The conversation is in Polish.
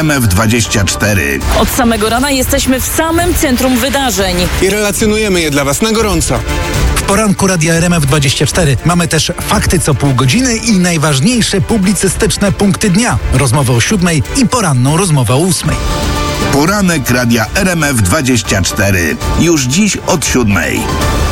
RMF24. Od samego rana jesteśmy w samym centrum wydarzeń. I relacjonujemy je dla Was na gorąco. W poranku Radia RMF24 mamy też fakty co pół godziny i najważniejsze publicystyczne punkty dnia. Rozmowę o 7 i poranną rozmowę o 8. Poranek Radia RMF24. Już dziś od 7.